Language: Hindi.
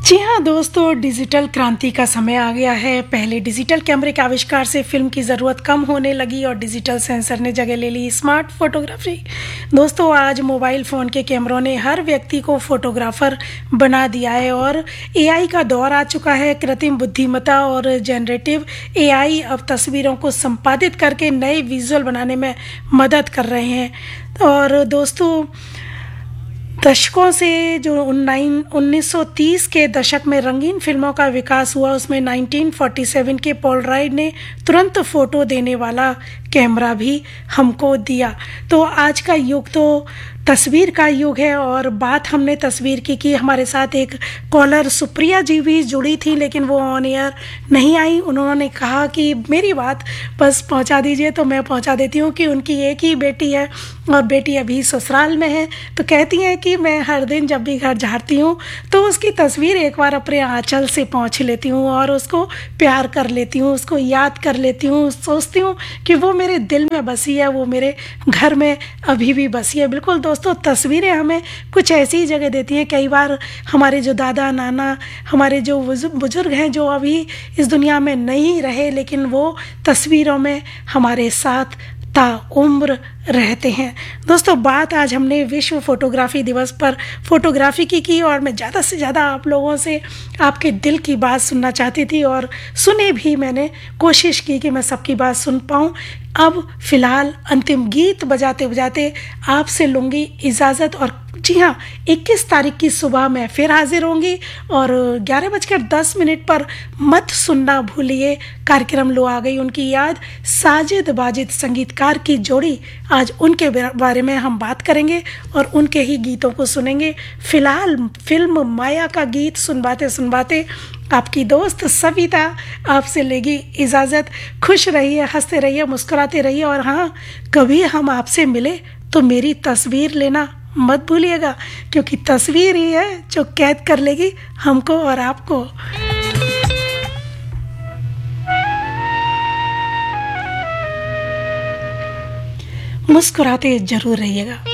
जी हाँ दोस्तों, डिजिटल क्रांति का समय आ गया है। पहले डिजिटल कैमरे के आविष्कार से फिल्म की ज़रूरत कम होने लगी और डिजिटल सेंसर ने जगह ले ली स्मार्ट फोटोग्राफी। दोस्तों, आज मोबाइल फ़ोन के कैमरों ने हर व्यक्ति को फोटोग्राफर बना दिया है और एआई का दौर आ चुका है। कृत्रिम बुद्धिमत्ता और जनरेटिव एआई अब तस्वीरों को संपादित करके नए विजुअल बनाने में मदद कर रहे हैं। और दोस्तों, दशकों से जो 1930 के दशक में रंगीन फिल्मों का विकास हुआ, उसमें 1947 के पोलराइड ने तुरंत फोटो देने वाला कैमरा भी हमको दिया। तो आज का युग तो तस्वीर का युग है और बात हमने तस्वीर की हमारे साथ एक कॉलर सुप्रिया जी भी जुड़ी थी, लेकिन वो ऑन एयर नहीं आई। उन्होंने कहा कि मेरी बात बस पहुंचा दीजिए, तो मैं पहुंचा देती हूं कि उनकी एक ही बेटी है और बेटी अभी ससुराल में है। तो कहती हैं कि मैं हर दिन जब भी घर झाड़ती हूँ तो उसकी तस्वीर एक बार अपने आंचल से पोंछ लेती हूँ और उसको प्यार कर लेती हूँ, उसको याद कर लेती हूँ, सोचती हूँ कि वो मेरे दिल में बसी है, वो मेरे घर में अभी भी बसी है। बिल्कुल दोस्तों, तस्वीरें हमें कुछ ऐसी जगह देती हैं। कई बार हमारे जो दादा नाना, हमारे जो बुजुर्ग हैं जो अभी इस दुनिया में नहीं रहे, लेकिन वो तस्वीरों में हमारे साथ ताउम्र रहते हैं। दोस्तों, बात आज हमने विश्व फोटोग्राफी दिवस पर फोटोग्राफी की और मैं ज़्यादा से ज़्यादा आप लोगों से आपके दिल की बात सुनना चाहती थी और सुने भी। मैंने कोशिश की कि मैं सबकी बात सुन पाऊँ। अब फिलहाल अंतिम गीत बजाते बजाते आपसे लूँगी इजाज़त। और जी हाँ, 21 तारीख की सुबह मैं फिर हाजिर होंगी और 11:10 पर मत सुनना भूलिए कार्यक्रम लो आ गई उनकी याद। साजिद वाजिद संगीतकार की जोड़ी, आज उनके बारे में हम बात करेंगे और उनके ही गीतों को सुनेंगे। फिलहाल फिल्म माया का गीत सुनवाते सुनवाते आपकी दोस्त सविता आपसे लेगी इजाज़त। खुश रहिए, हंसते रहिए, मुस्कुराते रहिए और हाँ, कभी हम आपसे मिले तो मेरी तस्वीर लेना मत भूलिएगा, क्योंकि तस्वीर ही है जो कैद कर लेगी हमको और आपको। मुस्कुराते जरूर रहिएगा।